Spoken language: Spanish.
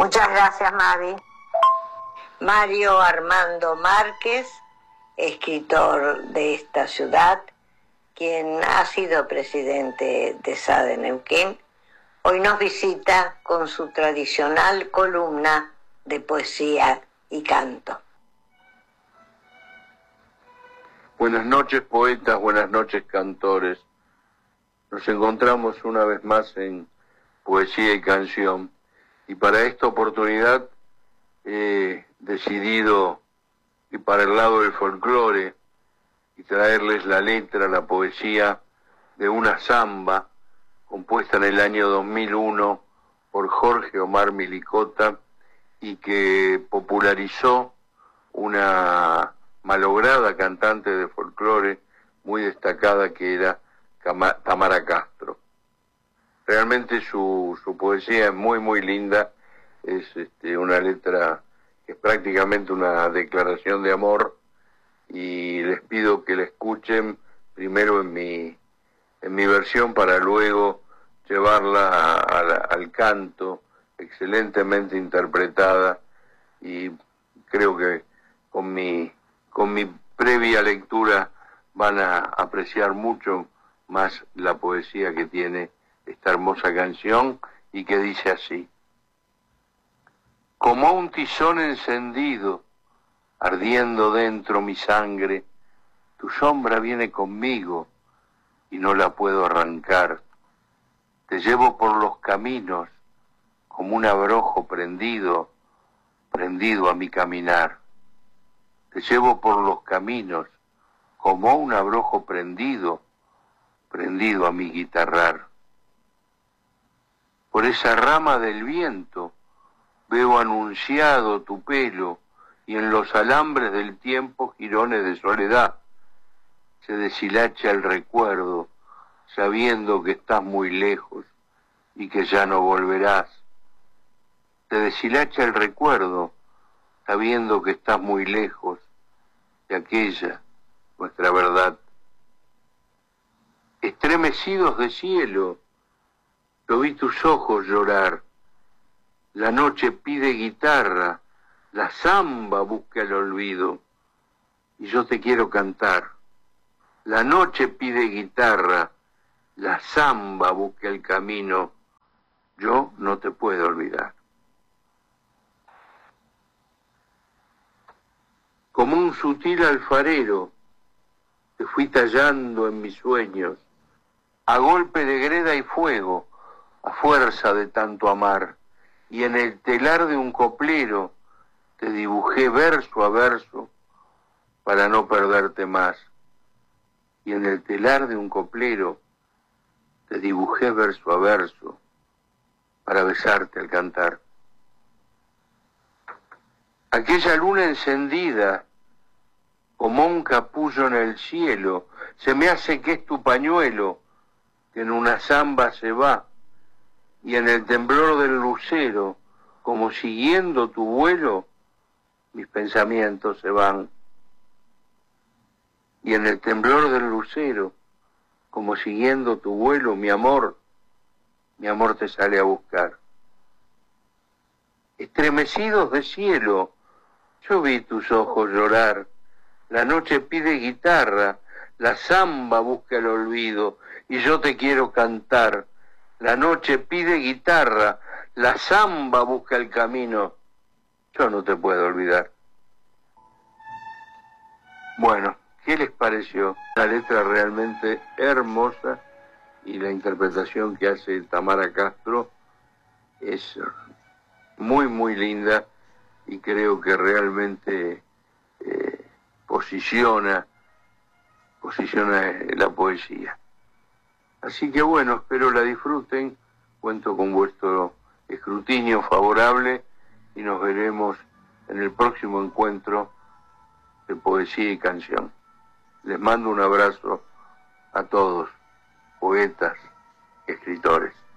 Muchas gracias, Mavi. Mario Armando Márquez, escritor de esta ciudad, quien ha sido presidente de SADE Neuquén, hoy nos visita con su tradicional columna de poesía y canto. Buenas noches, poetas, buenas noches, cantores. Nos encontramos una vez más en Poesía y Canción, y para esta oportunidad he decidido ir para el lado del folclore y traerles la letra, la poesía de una samba compuesta en el año 2001 por Jorge Omar Milicota y que popularizó una malograda cantante de folclore muy destacada que era Tamara Castro. Realmente su poesía es muy linda, es una letra que es prácticamente una declaración de amor, y les pido que la escuchen primero en mi versión para luego llevarla al canto, excelentemente interpretada, y creo que con mi previa lectura van a apreciar mucho más la poesía que tiene esta hermosa canción, y que dice así: como un tizón encendido, ardiendo dentro mi sangre, tu sombra viene conmigo y no la puedo arrancar. Te llevo por los caminos como un abrojo prendido a mi caminar. Te llevo por los caminos como un abrojo prendido a mi guitarrar. Por esa rama del viento veo anunciado tu pelo, y en los alambres del tiempo jirones de soledad. Se deshilacha el recuerdo, sabiendo que estás muy lejos y que ya no volverás. Se deshilacha el recuerdo, sabiendo que estás muy lejos de aquella, nuestra verdad. Estremecidos de cielo, yo vi tus ojos llorar. La noche pide guitarra, la zamba busca el olvido, y yo te quiero cantar. La noche pide guitarra, la zamba busca el camino, yo no te puedo olvidar. Como un sutil alfarero, te fui tallando en mis sueños, a golpe de greda y fuego, a fuerza de tanto amar, y en el telar de un coplero te dibujé verso a verso para no perderte más. Y en el telar de un coplero te dibujé verso a verso para besarte al cantar. Aquella luna encendida como un capullo en el cielo, se me hace que es tu pañuelo que en una zamba se va, y en el temblor del lucero, como siguiendo tu vuelo, mis pensamientos se van. Y en el temblor del lucero, como siguiendo tu vuelo, mi amor te sale a buscar. Estremecidos de cielo, yo vi tus ojos llorar. La noche pide guitarra, la zamba busca el olvido, y yo te quiero cantar. La noche pide guitarra, la zamba busca el camino, yo no te puedo olvidar. Bueno, ¿qué les pareció? La letra realmente hermosa, y la interpretación que hace Tamara Castro es muy linda, y creo que realmente posiciona la poesía. Así que bueno, espero la disfruten, cuento con vuestro escrutinio favorable, y nos veremos en el próximo encuentro de Poesía y Canción. Les mando un abrazo a todos, poetas, escritores.